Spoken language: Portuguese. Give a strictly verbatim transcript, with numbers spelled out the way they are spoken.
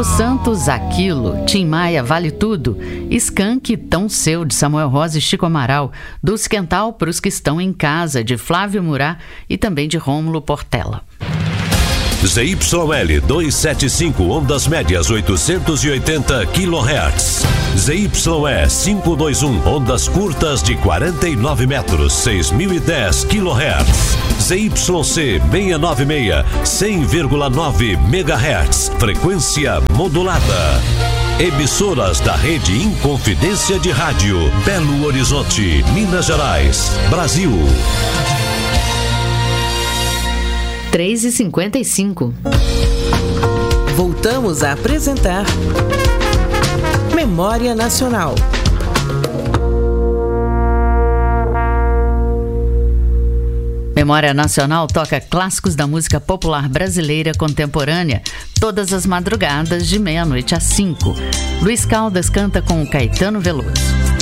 Santos, Aquilo, Tim Maia, Vale Tudo, Skank, Tão Seu, de Samuel Rosa e Chico Amaral, Dulce Quental, Para os que Estão em Casa, de Flávio Murat e também de Rômulo Portela. Z Y L duzentos e setenta e cinco, ondas médias oitocentos e oitenta quilohertz. Z Y E quinhentos e vinte e um, ondas curtas de quarenta e nove metros, seis mil e dez quilohertz. Z Y C seiscentos e noventa e seis, cem vírgula nove megahertz, frequência modulada. Emissoras da rede Inconfidência de Rádio, Belo Horizonte, Minas Gerais, Brasil. três e cinquenta e cinco. Voltamos a apresentar Memória Nacional. Memória Nacional toca clássicos da música popular brasileira contemporânea, todas as madrugadas de meia-noite às cinco. Luiz Caldas canta com Caetano Veloso.